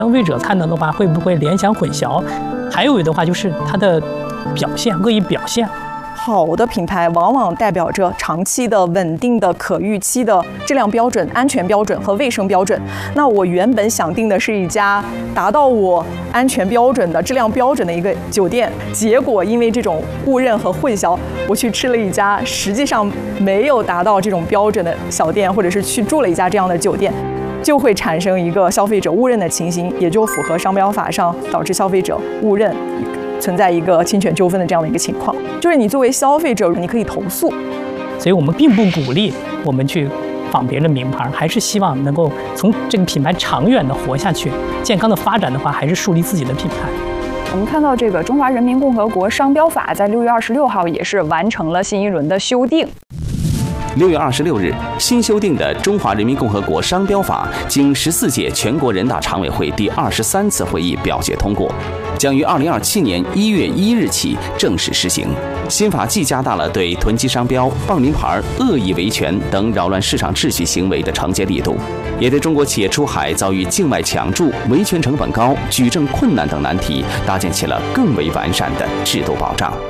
消费者看到的话会不会联想混淆？还有的话就是它的表现，恶意表现。 好的品牌往往代表着长期的、稳定的、可预期的质量标准、安全标准和卫生标准。那我原本想定的是一家达到我安全标准的质量标准的一个酒店，结果因为这种误认和混淆，我去吃了一家实际上没有达到这种标准的小店，或者是去住了一家这样的酒店，就会产生一个消费者误认的情形，也就符合商标法上导致消费者误认，存在一个侵权纠纷的这样的一个情况。就是你作为消费者，你可以投诉。 所以我们并不鼓励我们去仿别人的名牌，还是希望能够从这个品牌长远的活下去，健康的发展的话，还是树立自己的品牌。 我们看到这个《中华人民共和国商标法》在6月26号也是完成了新一轮的修订。 6月26日，新修订的《中华人民共和国商标法》经14届全国人大常委会第23次会议表决通过，将于2027年1月1日起正式施行。新法既加大了对囤积商标、傍名牌、恶意维权等扰乱市场秩序行为的惩戒力度，也对中国企业出海遭遇境外抢注、维权成本高、举证困难等难题搭建起了更为完善的制度保障。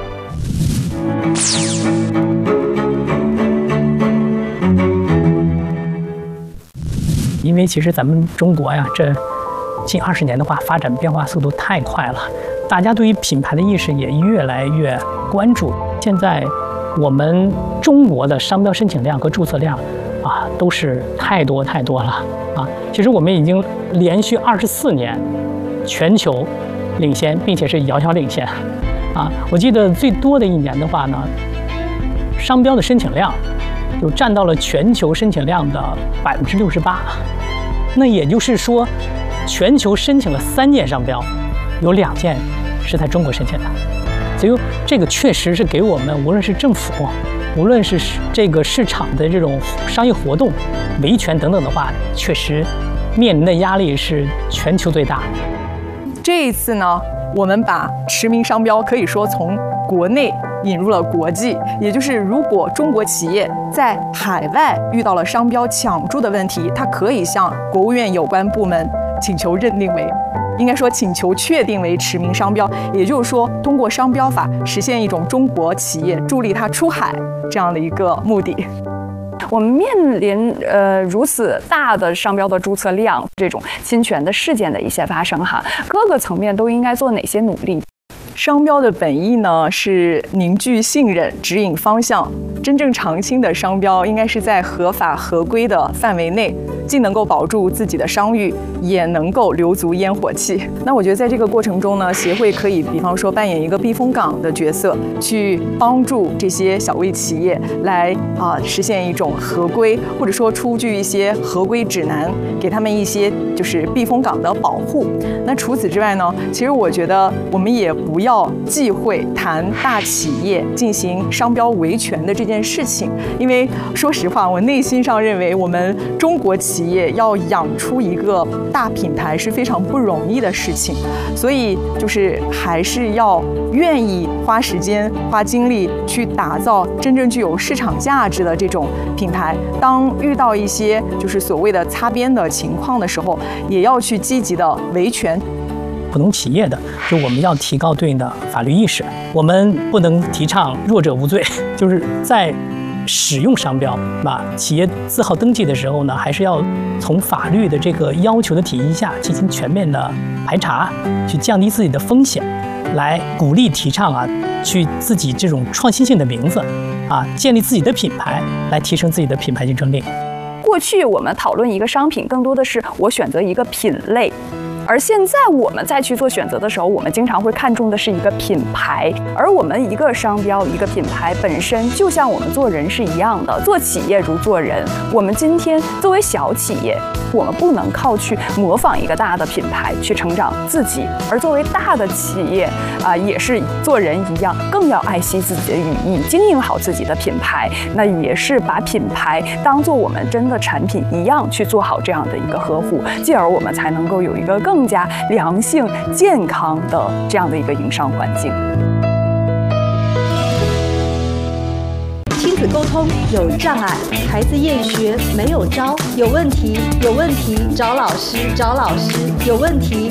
因为其实咱们中国呀，这近20年的话，发展变化速度太快了，大家对于品牌的意识也越来越关注。现在我们中国的商标申请量和注册量啊，都是太多了啊。其实我们已经连续24年全球领先，并且是遥遥领先啊。我记得最多的一年的话呢，商标的申请量就占到了全球申请量的68%。那也就是说，全球申请了3件商标，有2件是在中国申请的。所以这个确实是给我们，无论是政府，无论是这个市场的这种商业活动、维权等等的话，确实面临的压力是全球最大的。 这一次呢，我们把驰名商标可以说从国内引入了国际，也就是如果中国企业在海外遇到了商标抢注的问题，它可以向国务院有关部门请求认定为，应该说请求确定为驰名商标，也就是说通过商标法实现一种中国企业助力它出海这样的一个目的。 我们面临如此大的商标的注册量，这种侵权的事件的一些发生哈，各个层面都应该做哪些努力？ 商标的本意呢是凝聚信任、指引方向。真正长青的商标应该是在合法合规的范围内，既能够保住自己的商誉，也能够留足烟火气。那我觉得在这个过程中呢，协会可以比方说扮演一个避风港的角色，去帮助这些小微企业来实现一种合规，或者说出具一些合规指南，给他们一些就是避风港的保护。那除此之外呢，其实我觉得我们也不要忌讳谈大企业进行商标维权的这件事情，因为说实话，我内心上认为我们中国企业要养出一个大品牌是非常不容易的事情，所以就是还是要愿意花时间、花精力去打造真正具有市场价值的这种品牌。当遇到一些就是所谓的擦边的情况的时候，也要去积极的维权。 普通企业的，就我们要提高对应的法律意识，我们不能提倡弱者无罪，就是在使用商标企业字号登记的时候呢，还是要从法律的这个要求的体系下进行全面的排查，去降低自己的风险，来鼓励提倡去自己这种创新性的名字建立自己的品牌，来提升自己的品牌竞争力。 过去我们讨论一个商品，更多的是我选择一个品类。而现在我们再去做选择的时候，我们经常会看重的是一个品牌，而我们一个商标、一个品牌本身，就像我们做人是一样的，做企业如做人。我们今天作为小企业，我们不能靠去模仿一个大的品牌去成长自己，而作为大的企业也是做人一样，更要爱惜自己的羽翼，经营好自己的品牌。那也是把品牌当做我们真的产品一样去做好这样的一个呵护，进而我们才能够有一个更加良性、健康的这样的一个营商环境。 子沟通有障碍，孩子厌学没有招，有问题找老师，有问题